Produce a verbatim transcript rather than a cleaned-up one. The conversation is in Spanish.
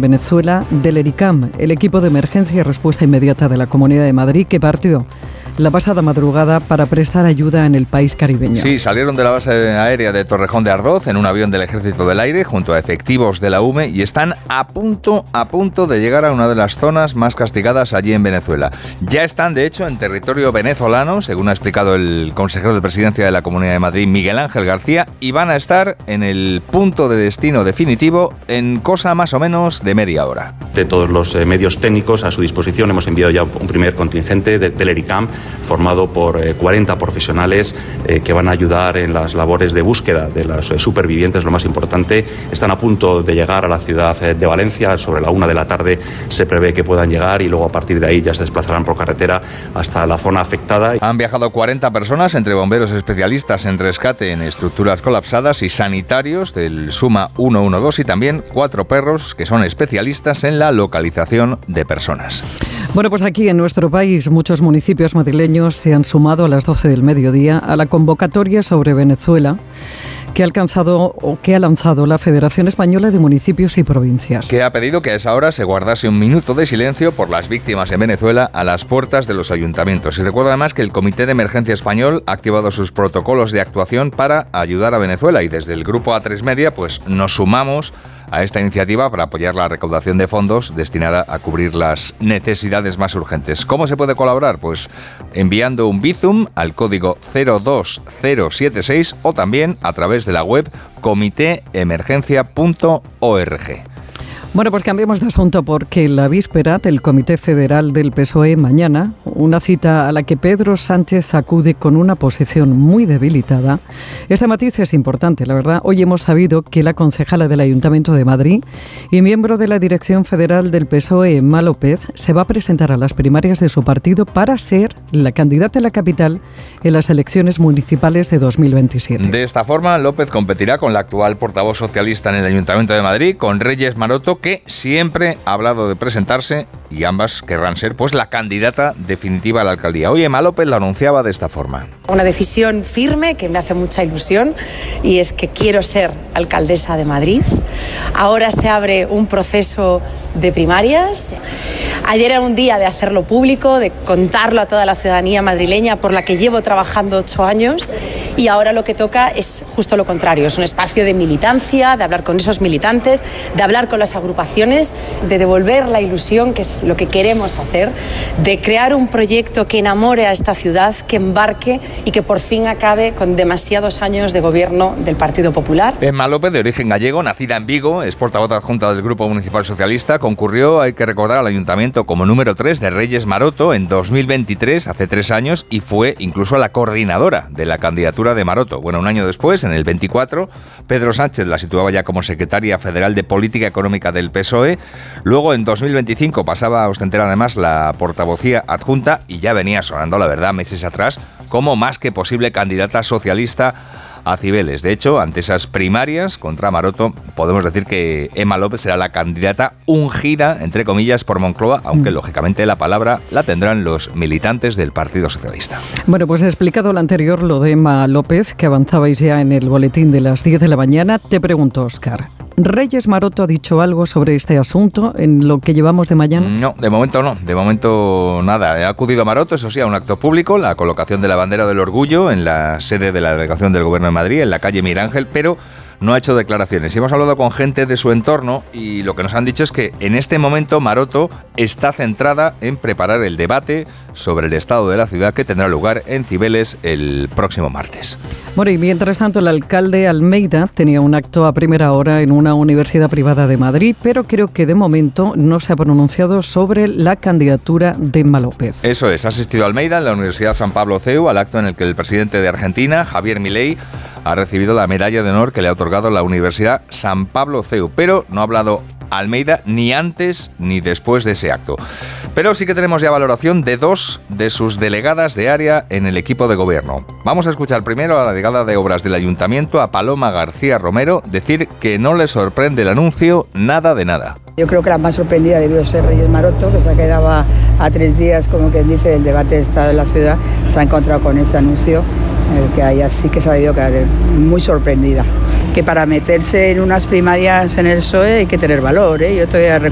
Venezuela del ERICAM, el equipo de emergencia y respuesta inmediata de la Comunidad de Madrid, que partió la pasada madrugada para prestar ayuda en el país caribeño. Sí, salieron de la base aérea de Torrejón de Ardoz en un avión del Ejército del Aire junto a efectivos de la U M E y están a punto, a punto de llegar a una de las zonas más castigadas allí en Venezuela. Ya están, de hecho, en territorio venezolano, según ha explicado el consejero de Presidencia de la Comunidad de Madrid, Miguel Ángel García, y van a estar en el punto de destino definitivo en cosa más o menos de media hora. De todos los eh, medios técnicos a su disposición, hemos enviado ya un primer contingente de, del ERICAM, formado por eh, cuarenta profesionales eh, que van a ayudar en las labores de búsqueda de los eh, supervivientes, lo más importante. Están a punto de llegar a la ciudad eh, de Valencia, sobre la una de la tarde se prevé que puedan llegar y luego a partir de ahí ya se desplazarán por carretera hasta la zona afectada. Han viajado cuarenta personas, entre bomberos especialistas en rescate en estructuras colapsadas y sanitarios del Suma ciento doce y también cuatro perros que son especialistas en la localización de personas. Bueno, pues aquí en nuestro país muchos municipios madrileños se han sumado a las doce del mediodía a la convocatoria sobre Venezuela que ha alcanzado o que ha lanzado la Federación Española de Municipios y Provincias. Que ha pedido que a esa hora se guardase un minuto de silencio por las víctimas en Venezuela a las puertas de los ayuntamientos. Y recuerda además que el Comité de Emergencia Español ha activado sus protocolos de actuación para ayudar a Venezuela y desde el Grupo A tres Media pues nos sumamos a esta iniciativa para apoyar la recaudación de fondos destinada a cubrir las necesidades más urgentes. ¿Cómo se puede colaborar? Pues enviando un Bizum al código cero dos cero siete seis o también a través de la web comité emergencia punto org. Bueno, pues cambiemos de asunto porque la víspera del Comité Federal del P S O E mañana, una cita a la que Pedro Sánchez acude con una posición muy debilitada. Este matiz es importante, la verdad. Hoy hemos sabido que la concejala del Ayuntamiento de Madrid y miembro de la Dirección Federal del P S O E, Emma López, se va a presentar a las primarias de su partido para ser la candidata a la capital en las elecciones municipales de dos mil veintisiete. De esta forma, López competirá con la actual portavoz socialista en el Ayuntamiento de Madrid, con Reyes Maroto, que siempre ha hablado de presentarse y ambas querrán ser pues la candidata definitiva a la alcaldía. Hoy Emma López lo anunciaba de esta forma. Una decisión firme que me hace mucha ilusión y es que quiero ser alcaldesa de Madrid. Ahora se abre un proceso de primarias. Ayer era un día de hacerlo público, de contarlo a toda la ciudadanía madrileña por la que llevo trabajando ocho años y ahora lo que toca es justo lo contrario. Es un espacio de militancia, de hablar con esos militantes, de hablar con las agrupaciones, de devolver la ilusión, que es lo que queremos hacer, de crear un proyecto que enamore a esta ciudad, que embarque y que por fin acabe con demasiados años de gobierno del Partido Popular. Emma López, de origen gallego, nacida en Vigo, es portavoz adjunta del Grupo Municipal Socialista, concurrió, hay que recordar, al ayuntamiento como número tres de Reyes Maroto en dos mil veintitrés, hace tres años, y fue incluso la coordinadora de la candidatura de Maroto. Bueno, un año después, en el veinticuatro, Pedro Sánchez la situaba ya como secretaria federal de Política Económica del P S O E. Luego, en dos mil veinticinco, pasaba a ostentar además la portavocía adjunta y ya venía sonando, la verdad, meses atrás, como más que posible candidata socialista a Cibeles. De hecho, ante esas primarias contra Maroto, podemos decir que Emma López será la candidata ungida, entre comillas, por Moncloa, aunque mm. lógicamente la palabra la tendrán los militantes del Partido Socialista. Bueno, pues he explicado lo anterior, lo de Emma López, que avanzabais ya en el boletín de las diez de la mañana. Te pregunto, Óscar, ¿Reyes Maroto ha dicho algo sobre este asunto en lo que llevamos de mañana? No, de momento no, de momento nada. Ha acudido Maroto, eso sí, a un acto público, la colocación de la bandera del orgullo en la sede de la delegación del Gobierno de Madrid, en la calle Mirángel, pero no ha hecho declaraciones. Y hemos hablado con gente de su entorno y lo que nos han dicho es que en este momento Maroto está centrada en preparar el debate sobre el estado de la ciudad que tendrá lugar en Cibeles el próximo martes. Bueno, y mientras tanto el alcalde Almeida tenía un acto a primera hora en una universidad privada de Madrid, pero creo que de momento no se ha pronunciado sobre la candidatura de Emma López. Eso es, ha asistido Almeida en la Universidad San Pablo C E U al acto en el que el presidente de Argentina, Javier Milei, ha recibido la medalla de honor que le ha otorgado la Universidad San Pablo C E U, pero no ha hablado Almeida ni antes ni después de ese acto. Pero sí que tenemos ya valoración de dos de sus delegadas de área en el equipo de gobierno. Vamos a escuchar primero a la delegada de Obras del Ayuntamiento, a Paloma García Romero, decir que no le sorprende el anuncio nada de nada. Yo creo que la más sorprendida debió ser Reyes Maroto, que se ha quedado a, a tres días, como quien dice, del debate de Estado de la ciudad. Se ha encontrado con este anuncio, el que haya sí que se ha debido quedar muy sorprendida. Que para meterse en unas primarias en el P S O E hay que tener valor, ¿eh? Yo todavía